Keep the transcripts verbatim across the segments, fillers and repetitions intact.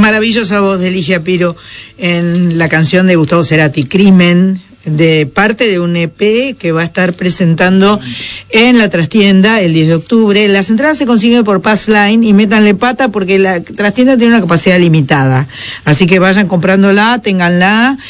maravillosa voz de Ligia Piro en la canción de Gustavo Cerati, Crimen, de parte de un E P que va a estar presentando en la trastienda el diez de octubre. Las entradas se consiguen por Passline y métanle pata porque la trastienda tiene una capacidad limitada. Así que vayan comprándola, ténganla,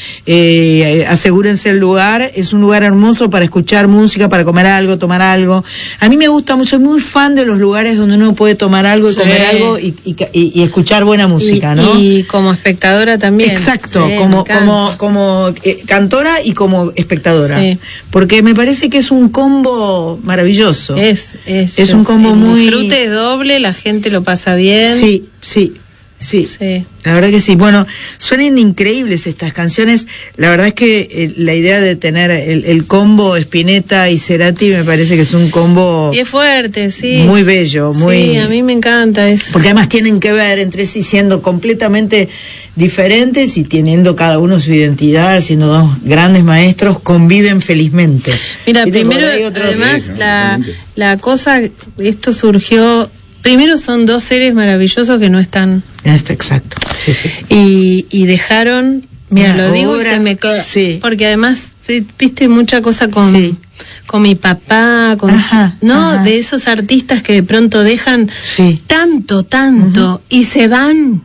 eh, asegúrense el lugar. Es un lugar hermoso para escuchar música, para comer algo, tomar algo. A mí me gusta mucho, soy muy fan de los lugares donde uno puede tomar algo y sí. comer algo y, y, y, y escuchar buena música, y, ¿no? Y como espectadora también. Exacto, sí, como, como, como eh, cantora y como como espectadora, sí. porque me parece que es un combo maravilloso. Es, es, es un combo el muy... disfrute es doble, la gente lo pasa bien. Sí, sí, sí, sí. La verdad que sí. Bueno, suenan increíbles estas canciones. La verdad es que eh, la idea de tener el, el combo Spinetta y Cerati me parece que es un combo... Y es fuerte, sí. Muy bello, muy... Sí, a mí me encanta eso. Porque además tienen que ver entre sí siendo completamente diferentes y teniendo cada uno su identidad, siendo dos grandes maestros, conviven felizmente. Mira, primero, además, sí, la, la cosa, esto surgió... Primero son dos seres maravillosos que no están. Este, exacto. Sí, sí. Y, y dejaron, mira, Una lo digo obra, y se me co- sí. porque además viste mucha cosa con sí. con mi papá, con ajá, no, ajá. de esos artistas que de pronto dejan sí. tanto, tanto uh-huh. y se van.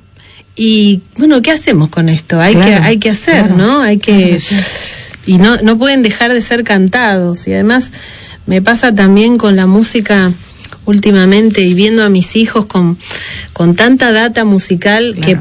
Y bueno, ¿qué hacemos con esto? Hay claro, que hay que hacer, claro, ¿no? Hay que claro, y no no pueden dejar de ser cantados. Y además me pasa también con la música últimamente y viendo a mis hijos con, con tanta data musical claro. que,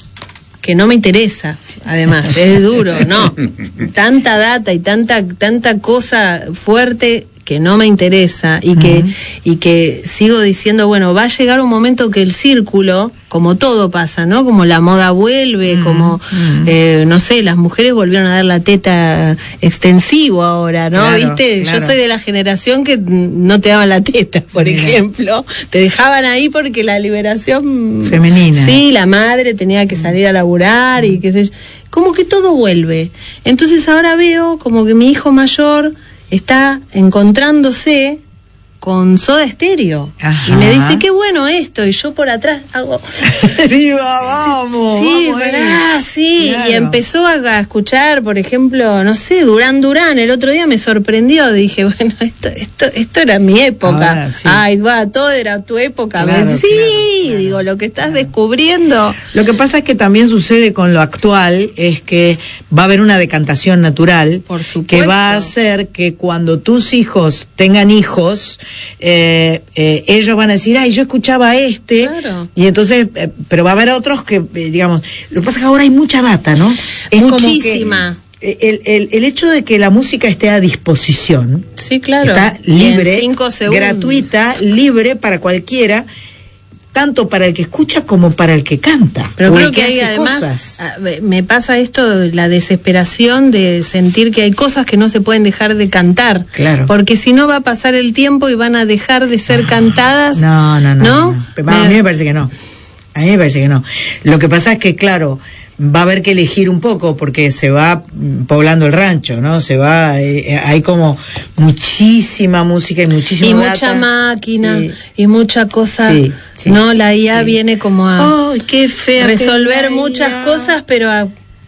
que no me interesa, además, es duro, no, tanta data y tanta, tanta cosa fuerte que no me interesa y que, uh-huh. y que sigo diciendo, bueno, va a llegar un momento que el círculo, como todo pasa, ¿no? Como la moda vuelve, uh-huh. como, uh-huh. eh, no sé, las mujeres volvieron a dar la teta extensivo ahora, ¿no? Claro, ¿viste? claro. Yo soy de la generación que no te daban la teta, por Mira. ejemplo. Te dejaban ahí porque la liberación... femenina. Sí, la madre tenía que salir a laburar uh-huh. y qué sé yo. Como que todo vuelve. Entonces ahora veo como que mi hijo mayor... está encontrándose con Soda Stereo. Ajá. Y me dice, qué bueno esto, y yo por atrás hago... ¡Viva, vamos! Sí, vamos pará, sí, claro. y empezó a escuchar, por ejemplo, no sé, Durán Durán, el otro día me sorprendió, dije, bueno, esto esto esto era mi época. Ahora, sí. Ay, va, todo era tu época. Claro, sí, claro, claro, digo, lo que estás claro. descubriendo. Lo que pasa es que también sucede con lo actual, es que va a haber una decantación natural, por supuesto, que va a hacer que cuando tus hijos tengan hijos, Eh, eh, ellos van a decir, ay, yo escuchaba este, claro. y entonces, eh, pero va a haber otros que, eh, digamos, lo que pasa es que ahora hay mucha data, ¿no? Es muchísima. Como que el, el, el hecho de que la música esté a disposición, sí, claro, está libre, cinco gratuita, libre para cualquiera, tanto para el que escucha como para el que canta. Pero o creo el que, que hay, hace además, cosas. me pasa esto, la desesperación de sentir que hay cosas que no se pueden dejar de cantar. Claro. Porque si no va a pasar el tiempo y van a dejar de ser no, cantadas. No, no, no. ¿no? no. A mí me parece que no. A mí me parece que no. Lo que pasa es que, claro, va a haber que elegir un poco porque se va poblando el rancho, ¿no? Se va, eh, hay como muchísima música y muchísima y data. mucha máquina sí. y mucha cosa. Sí, sí, no, la I A sí. viene como a oh, qué fea resolver muchas cosas, pero a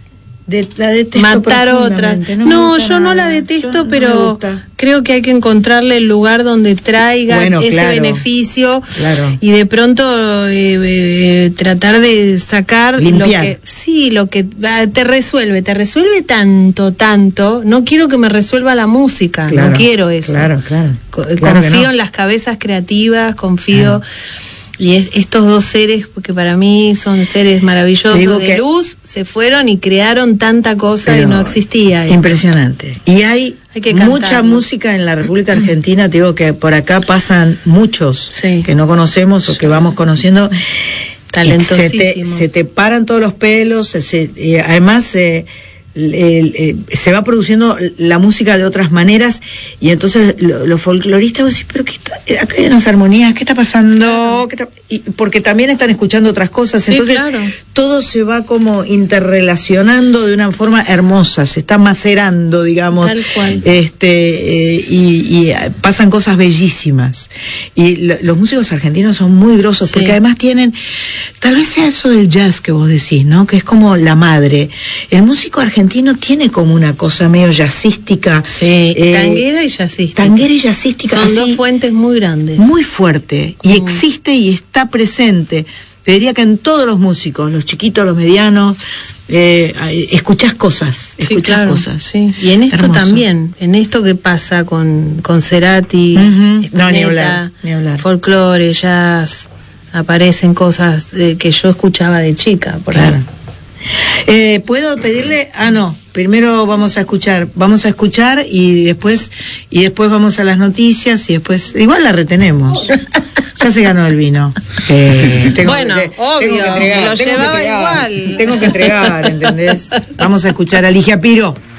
de, la detesto matar otras. No, no yo nada. no la detesto, yo pero no creo que hay que encontrarle el lugar donde traiga bueno, ese claro, beneficio claro. y de pronto eh, eh, tratar de sacar Limpiar. lo que sí, lo que eh, te resuelve, te resuelve tanto, tanto. No quiero que me resuelva la música, claro, no quiero eso. Claro, claro. Co- claro confío no. en las cabezas creativas, confío. Claro. Y es, estos dos seres, porque para mí son seres maravillosos de que, luz, se fueron y crearon tanta cosa y no existía. Impresionante. Y hay, hay que mucha música en la República Argentina, te digo que por acá pasan muchos sí. que no conocemos o que vamos conociendo. Talentosísimo. Se te, se te paran todos los pelos, se, y además... Eh, El, el, el, se va produciendo la música de otras maneras y entonces los lo folcloristas vos decís, pero qué está, acá hay unas armonías, ¿qué está pasando? ¿Qué está? y, porque también están escuchando otras cosas, sí, entonces claro. todo se va como interrelacionando de una forma hermosa, se está macerando, digamos. Tal cual. Este, eh, y, y pasan cosas bellísimas. Y lo, los músicos argentinos son muy grosos, sí. porque además tienen, tal vez sea eso del jazz que vos decís, ¿no? Que es como la madre. El músico argentino tiene como una cosa medio jazzística. Sí, eh, tanguera y jazzística. Tanguera y jazzística. Son así, dos fuentes muy grandes. Muy fuerte. Y mm. existe y está presente. Te diría que en todos los músicos, los chiquitos, los medianos, eh, escuchás cosas, escuchás sí, claro, cosas. Sí. Y en esto Hermoso. También, en esto que pasa con, con Cerati, uh-huh. Spinetta, no, ni hablar, ni hablar. folclore, jazz, aparecen cosas eh, que yo escuchaba de chica, por claro. ahí. Eh, ¿Puedo pedirle? Ah, no. Primero vamos a escuchar, vamos a escuchar y después y después vamos a las noticias y después igual la retenemos. Ya se ganó el vino. Eh, tengo, bueno, te, obvio, tengo que entregar, lo tengo llevaba que entregar, igual. Tengo que entregar, ¿entendés? Vamos a escuchar a Ligia Piro.